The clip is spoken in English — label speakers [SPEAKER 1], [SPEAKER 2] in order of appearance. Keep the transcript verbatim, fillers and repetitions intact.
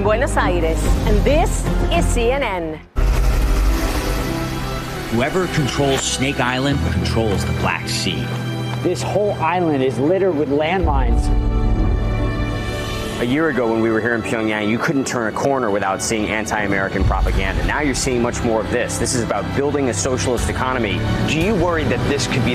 [SPEAKER 1] Buenos Aires, and this is C N N.
[SPEAKER 2] Whoever controls Snake Island controls the Black Sea.
[SPEAKER 3] This whole island is littered with landmines.
[SPEAKER 4] A year ago when we were here in Pyongyang, you couldn't turn a corner without seeing anti-American propaganda. Now you're seeing much more of this. This is about building a socialist economy. Do you worry that this could be